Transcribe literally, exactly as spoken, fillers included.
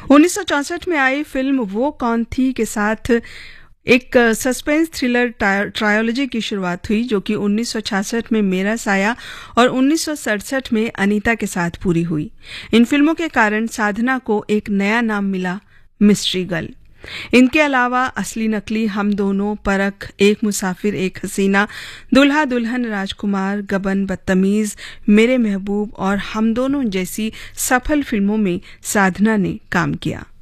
उन्नीस सौ चौसठ में आई फिल्म वो कौन थी के साथ एक सस्पेंस थ्रिलर ट्रायोलॉजी की शुरुआत हुई, जो कि उन्नीस सौ छियासठ में मेरा साया और उन्नीस सौ सड़सठ में अनीता के साथ पूरी हुई। इन फिल्मों के कारण साधना को एक नया नाम मिला, मिस्ट्री गर्ल। इनके अलावा असली नकली, हम दोनों, परख, एक मुसाफिर एक हसीना, दुल्हा दुल्हन राजकुमार, गबन, बदतमीज, मेरे महबूब और हम दोनों जैसी सफल फिल्मों में साधना ने काम किया।